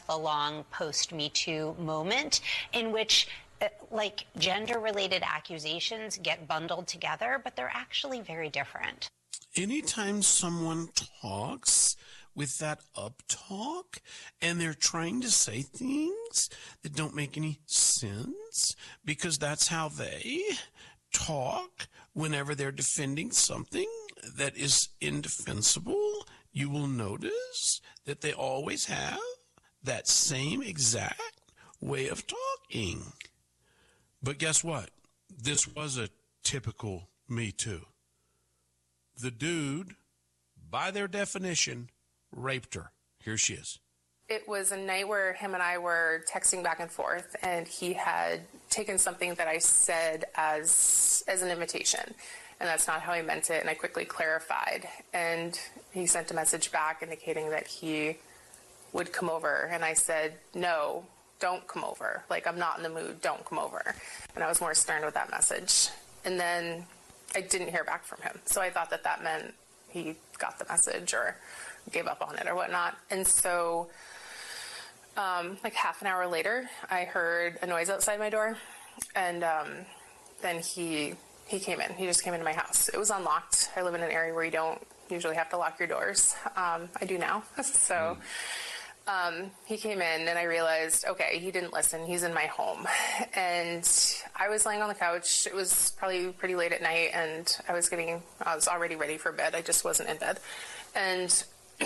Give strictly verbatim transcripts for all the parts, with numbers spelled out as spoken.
the long post-Me Too moment in which uh, like gender-related accusations get bundled together, but they're actually very different. Anytime someone talks with that up talk and they're trying to say things that don't make any sense because that's how they talk whenever they're defending something that is indefensible, you will notice that they always have that same exact way of talking. But guess what? This was a typical Me Too. The dude, by their definition, raped her. Here she is. It was a night where him and I were texting back and forth, and he had taken something that I said as as an invitation, and that's not how I meant it, and I quickly clarified. And he sent a message back indicating that he would come over, and I said, no, don't come over. Like, I'm not in the mood, don't come over. And I was more stern with that message. And then I didn't hear back from him, so I thought that that meant he got the message or gave up on it or whatnot. And so um, like half an hour later, I heard a noise outside my door, and um, then he he came in. He just came into my house. It was unlocked. I live in an area where you don't usually have to lock your doors. Um, I do now. So um, he came in, and I realized, okay, he didn't listen. He's in my home. And I was laying on the couch. It was probably pretty late at night, and I was getting, I was already ready for bed. I just wasn't in bed. And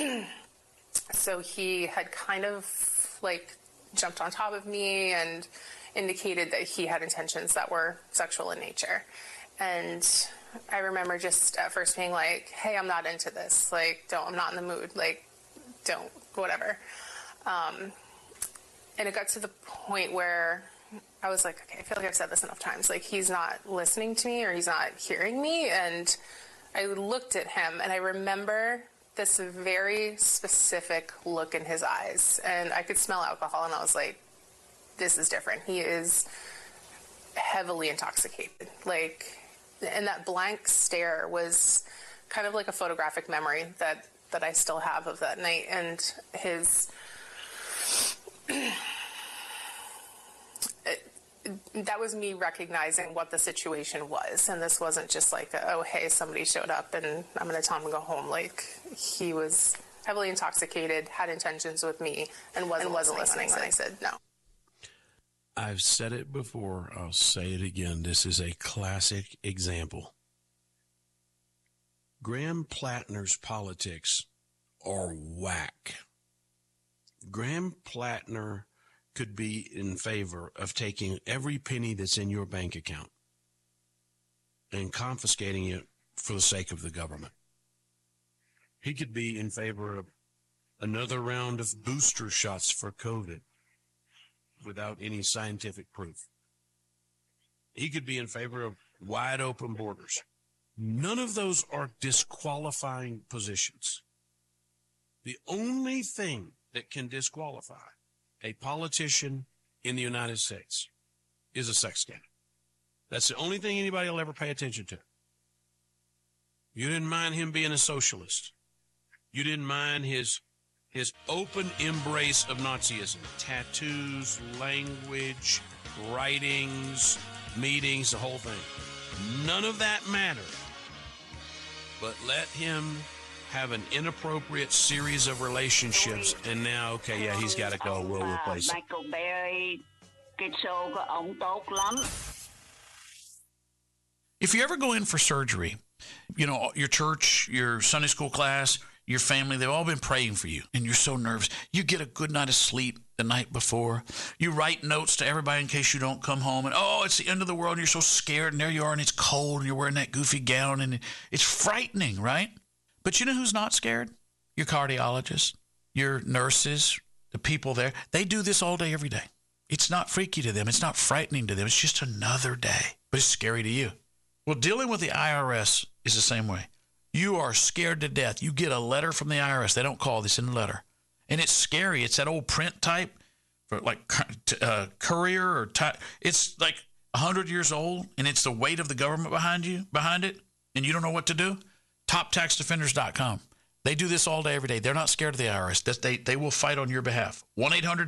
so he had kind of like jumped on top of me and indicated that he had intentions that were sexual in nature. And I remember just at first being like, hey, I'm not into this. Like, don't, I'm not in the mood. Like, don't, whatever. Um, and it got to the point where I was like, okay, I feel like I've said this enough times. Like, he's not listening to me or he's not hearing me. And I looked at him, and I remember this very specific look in his eyes, and I could smell alcohol, and I was like, this is different. He is heavily intoxicated. Like, and that blank stare was kind of like a photographic memory that, that I still have of that night. And his, it, that was me recognizing what the situation was. And this wasn't just like, a, oh, hey, somebody showed up and I'm going to tell him to go home. Like, he was heavily intoxicated, had intentions with me, and wasn't, and wasn't listening. listening. And I said, no. I've said it before. I'll say it again. This is a classic example. Graham Plattner's politics are whack. Graham Plattner could be in favor of taking every penny that's in your bank account and confiscating it for the sake of the government. He could be in favor of another round of booster shots for COVID without any scientific proof. He could be in favor of wide open borders. None of those are disqualifying positions. The only thing that can disqualify a politician in the United States is a sex scandal. That's the only thing anybody will ever pay attention to. You didn't mind him being a socialist. You didn't mind his his open embrace of Nazism. Tattoos, language, writings, meetings, the whole thing. None of that mattered. But let him have an inappropriate series of relationships, and now, okay, yeah, he's got to go. We'll replace him. Michael Berry, cái show của ông tốt lắm. If you ever go in for surgery, you know, your church, your Sunday school class, your family, they've all been praying for you, and you're so nervous. You get a good night of sleep the night before. You write notes to everybody in case you don't come home, and, oh, it's the end of the world, and you're so scared, and there you are, and it's cold, and you're wearing that goofy gown, and it's frightening, right? But you know who's not scared? Your cardiologist, your nurses, the people there. They do this all day, every day. It's not freaky to them. It's not frightening to them. It's just another day, but it's scary to you. Well, dealing with the I R S is the same way. You are scared to death. You get a letter from the I R S. They don't call, they send a letter. And it's scary. It's that old print type, for like uh, courier or type. It's like one hundred years old, and it's the weight of the government behind you, behind it, and you don't know what to do. top tax defenders dot com. They do this all day, every day. They're not scared of the I R S. They, they will fight on your behalf. one eight hundred